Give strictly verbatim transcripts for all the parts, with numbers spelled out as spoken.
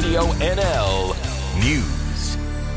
Radio N L News.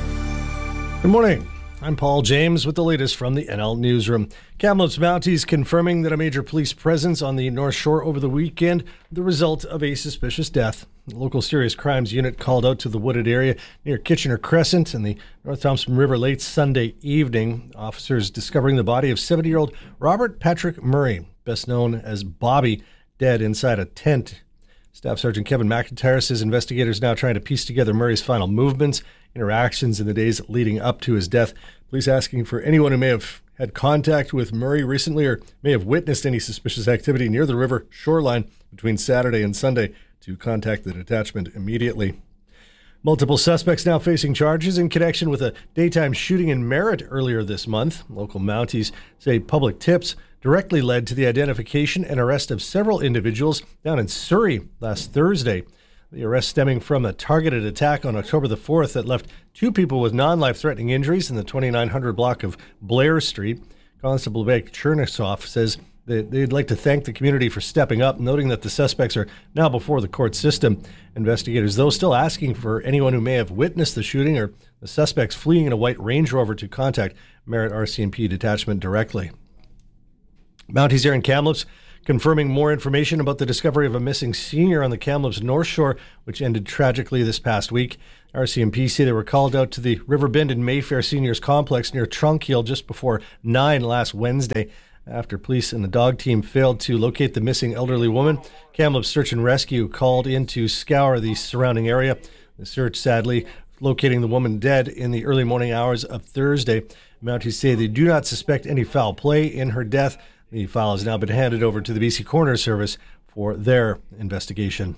Good morning. I'm Paul James with the latest from the N L Newsroom. Kamloops Mounties confirming that a major police presence on the North Shore over the weekend, the result of a suspicious death. The local serious crimes unit called out to the wooded area near Kitchener Crescent and the North Thompson River late Sunday evening. Officers discovering the body of seventy-year-old Robert Patrick Murray, best known as Bobby, dead inside a tent. Staff Sergeant Kevin McIntyre says investigators now trying to piece together Murray's final movements, interactions in the days leading up to his death. Police asking for anyone who may have had contact with Murray recently or may have witnessed any suspicious activity near the river shoreline between Saturday and Sunday to contact the detachment immediately. Multiple suspects now facing charges in connection with a daytime shooting in Merritt earlier this month. Local Mounties say public tips directly led to the identification and arrest of several individuals down in Surrey last Thursday. The arrest stemming from a targeted attack on October the fourth that left two people with non-life-threatening injuries in the twenty-nine hundred block of Blair Street. Constable Beck Chernisoff says that they'd like to thank the community for stepping up, noting that the suspects are now before the court system. Investigators, though, still asking for anyone who may have witnessed the shooting or the suspects fleeing in a white Range Rover to contact Merritt R C M P detachment directly. Mounties here in Kamloops confirming more information about the discovery of a missing senior on the Kamloops North Shore, which ended tragically this past week. R C M P say they were called out to the Riverbend and Mayfair Seniors Complex near Trunkill just before nine last Wednesday. After police and the dog team failed to locate the missing elderly woman, Kamloops Search and Rescue called in to scour the surrounding area. The search, sadly, locating the woman dead in the early morning hours of Thursday. Mounties say they do not suspect any foul play in her death. The file has now been handed over to the B C Coroner Service for their investigation.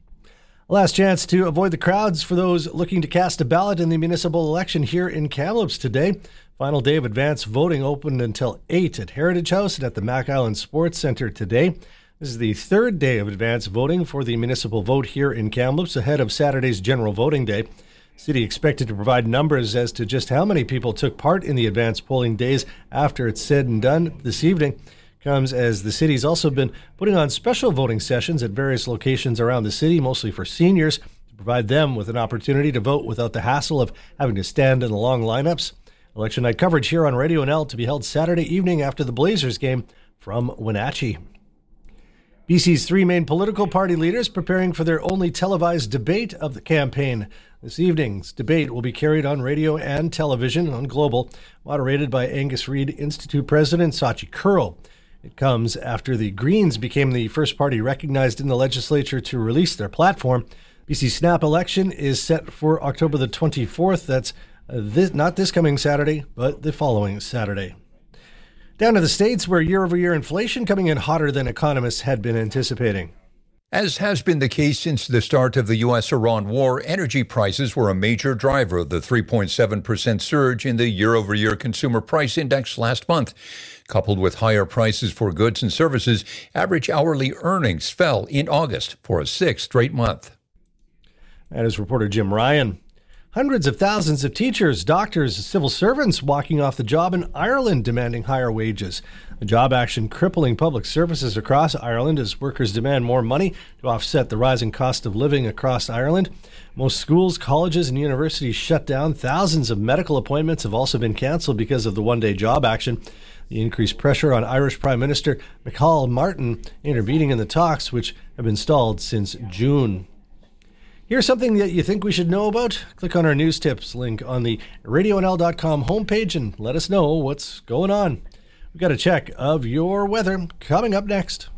A last chance to avoid the crowds for those looking to cast a ballot in the municipal election here in Kamloops today. Final day of advance voting opened until eight at Heritage House and at the Mac Island Sports Centre today. This is the third day of advance voting for the municipal vote here in Kamloops ahead of Saturday's general voting day. City expected to provide numbers as to just how many people took part in the advance polling days after it's said and done this evening. Comes as the city's also been putting on special voting sessions at various locations around the city, mostly for seniors, to provide them with an opportunity to vote without the hassle of having to stand in the long lineups. Election night coverage here on Radio N L to be held Saturday evening after the Blazers game from Wenatchee. B C's three main political party leaders preparing for their only televised debate of the campaign. This evening's debate will be carried on radio and television on Global, moderated by Angus Reid Institute President Sachi Kurl. It comes after the Greens became the first party recognized in the legislature to release their platform. B C Snap election is set for October the twenty-fourth. That's uh, this, not this coming Saturday, but the following Saturday. Down to the States, where year-over-year inflation coming in hotter than economists had been anticipating. As has been the case since the start of the U S Iran war, energy prices were a major driver of the three point seven percent surge in the year-over-year consumer price index last month. Coupled with higher prices for goods and services, average hourly earnings fell in August for a sixth straight month. That is reporter Jim Ryan. Hundreds of thousands of teachers, doctors, civil servants walking off the job in Ireland demanding higher wages. The job action crippling public services across Ireland as workers demand more money to offset the rising cost of living across Ireland. Most schools, colleges, and universities shut down. Thousands of medical appointments have also been canceled because of the one-day job action. The increased pressure on Irish Prime Minister Micheál Martin intervening in the talks, which have been stalled since June. Here's something that you think we should know about. Click on our news tips link on the radio n l dot com homepage and let us know what's going on. We've got a check of your weather coming up next.